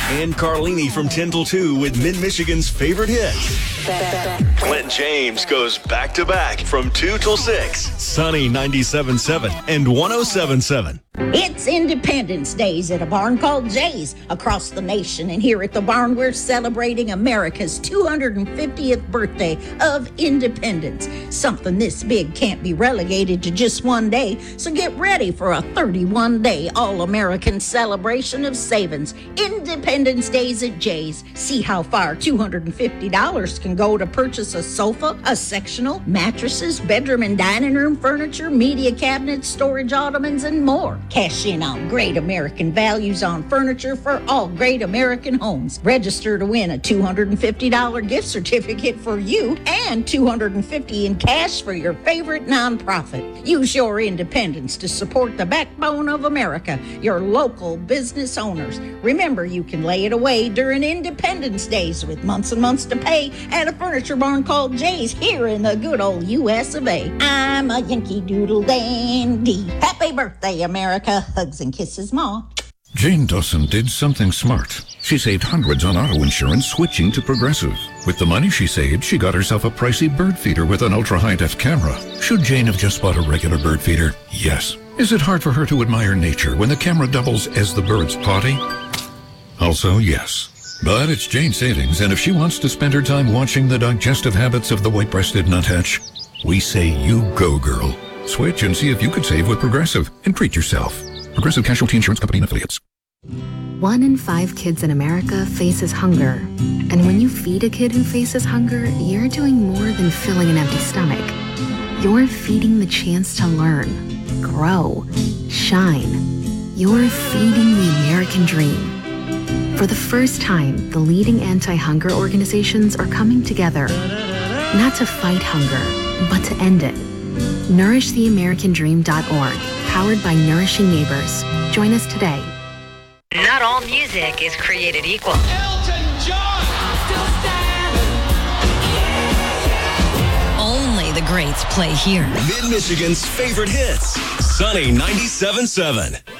And Carlini from 10 till 2 with Mid-Michigan's favorite hits. Clint James goes back-to-back from 2 till 6. Sunny 97.7 and 107.7. It's Independence Days at a barn called Jay's across the nation. And here at the barn, we're celebrating America's 250th birthday of independence. Something this big can't be relegated to just one day. So get ready for a 31-day all-American celebration of savings. Independence Days at Jay's. See how far $250 can go to purchase a sofa, a sectional, mattresses, bedroom and dining room furniture, media cabinets, storage ottomans, and more. Cash in on great American values on furniture for all great American homes. Register to win a $250 gift certificate for you and $250 in cash for your favorite nonprofit. Use your independence to support the backbone of America, your local business owners. Remember, you can lay it away during Independence Days with months and months to pay at a furniture barn called Jay's here in the good old U.S. of A. I'm a Yankee Doodle Dandy. Happy birthday, America. Hugs and kisses, Ma. Jane Dawson did something smart. She saved hundreds on auto insurance switching to Progressive. With the money she saved, she got herself a pricey bird feeder with an ultra-high-def camera. Should Jane have just bought a regular bird feeder? Yes. Is it hard for her to admire nature when the camera doubles as the bird's potty? Also, yes. But it's Jane's savings, and if she wants to spend her time watching the digestive habits of the white-breasted nuthatch, we say you go, girl. Switch and see if you could save with Progressive and treat yourself. Progressive Casualty Insurance Company and Affiliates. 1 in 5 kids in America faces hunger. And when you feed a kid who faces hunger, you're doing more than filling an empty stomach. You're feeding the chance to learn, grow, shine. You're feeding the American dream. For the first time, the leading anti-hunger organizations are coming together, not to fight hunger, but to end it. NourishTheAmericanDream.org, powered by Nourishing Neighbors. Join us today. Not all music is created equal. Elton John! Still standing. Only the greats play here. Mid-Michigan's favorite hits. Sunny 97.7.